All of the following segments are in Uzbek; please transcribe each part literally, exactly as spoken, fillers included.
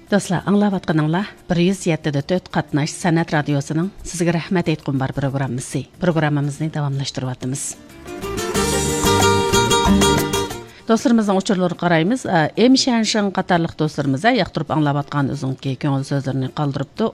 Dostlar, аңлаватқаныңlar bir yuz yetti nöqte dört qatnaş Sanat Radiosu'nun sizge rahmet aytqum bar programımızı. Programımızı davamlaştırıvatımız. Dostlarımızın uçurları qarayımız. Em Şenşin qatarlıq dostlarımıza yaqtırıp аңлаватқан uzunki köngül sözlerini qaldırıptı.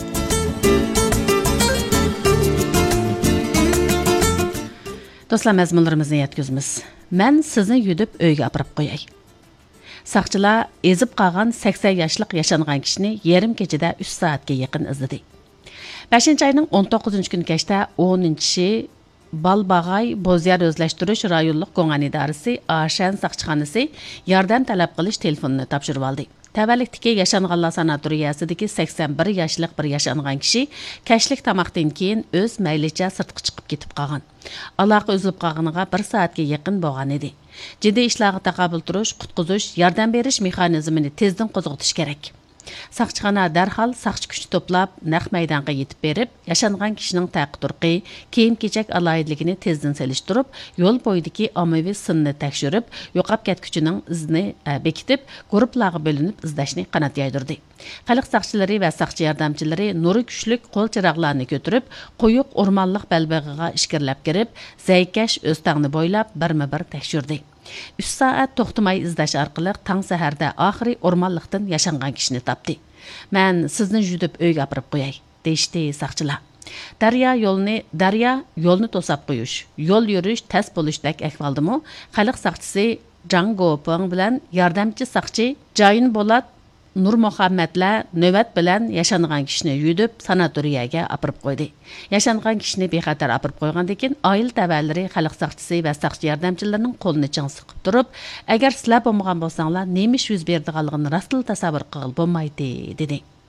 Dostlar, məzmunlarımızı yetkizimiz. Mən sizni yudub öyge apırıp qoyay. Saqçılar ezib qalğan sakson yaşlıq yaşanğan kişini yarım keçide üç saatga yaqin izledi. beshinchi ayning o'n to'qqizinchi kuni kechda o'ninchi Balbağay Bozyar Özləşdiriş rayonluq Qo'ng'an idorasi Ashan saqchixonasi yordam talab qilish telefonini topshirib oldi. Tavallikdagi yaşanğanlar sanatoriyasidagi sakson bir yoshlik bir yaşanğan kishi kashlik tamoqdan keyin o'z maylicha sirtqa chiqib ketib qolgan. Aloqa uzilib qolganiga bir soatga yaqin bo'lgan edi. Jiddiy ishlarga taqobil turish, qutqizish, yordam berish mexanizmini tezdan qo'zg'atish kerak. Saqchixona darhol saqchi kuchni to'plab naq maydonga yetib berib, yashangan kishining taqi-turqi, kiyim-kechak alohidligini tezdan selishtirib, yo'l bo'yidagi ommaviy sinni tekshirib, yo'qab ketguchining izini bekitib, guruhlarga bo'linib izlashni qanot yaydirdi. Xalq saqchilari va saqchi yordamchilari nuri kuchlik qo'l chiroqlarni ko'tarib, quyuq o'rmonliq balbag'iga ishkirlab kirib, zaykash o'stangni bo'ylab birma-bir tekshirdi. uch soat to'xtamay izlash orqali tong saharda oxiri o'rmonliqdan yashangan kishini topdi. "Men sizni yudib uyga olib qo'yay", deyishdi saqchilar. Daryo yo'lni, daryo yo'lni to'sab qo'yish, yo'l yurish tas bo'lishdak ahvoldimi? Xalq saqchisi Jang Gopong bilan yordamchi saqchi Jayin Bolat Nur Muhammadlar navbat bilan yashangan kishini yudib sanatoriyaga olib qo'ydi. Yashangan kishini bexatar olib qo'ygandan keyin oila tavallari xalq saqchisi va saqchi yordamchilarining qo'lini chang siqib turib, "Agar sizlar bo'lmagan bo'lsanglar, nima ish yuz berdiganligini rostli tasavvur qilib bo'lmaydi", dedi.